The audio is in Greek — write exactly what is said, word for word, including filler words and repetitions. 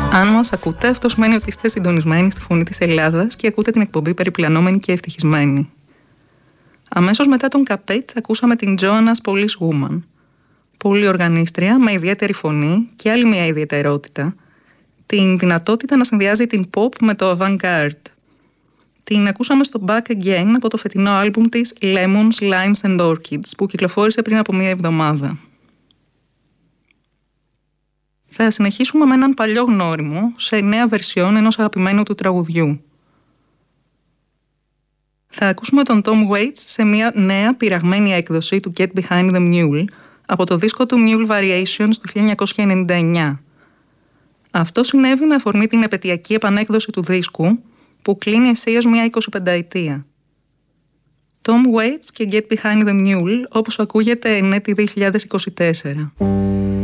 Αν μας ακούτε, αυτό σημαίνει ότι είστε συντονισμένοι στη Φωνή της Ελλάδας και ακούτε την εκπομπή Περιπλανόμενη και Ευτυχισμένη. Αμέσως μετά τον Καπέτ ακούσαμε την Joanna's Police Woman. Πολύ οργανίστρια, με ιδιαίτερη φωνή και άλλη μια ιδιαιτερότητα, την δυνατότητα να συνδυάζει την pop με το avant-garde. Την ακούσαμε στο Back Again από το φετινό άλμπουμ της Lemons, Limes and Orchids που κυκλοφόρησε πριν από μία εβδομάδα. Θα συνεχίσουμε με έναν παλιό γνώριμο σε νέα βερσιόν ενός αγαπημένου του τραγουδιού. Θα ακούσουμε τον Tom Waits σε μια νέα πειραγμένη έκδοση του Get Behind the Mule από το δίσκο του Mule Variations του χίλια εννιακόσια ενενήντα εννιά. Αυτό συνέβη με αφορμή την επετειακή επανέκδοση του δίσκου που κλείνει αισίως μια εικοσιπενταετία. Tom Waits και Get Behind the Mule όπως ακούγεται εν έτη δύο χιλιάδες είκοσι τέσσερα.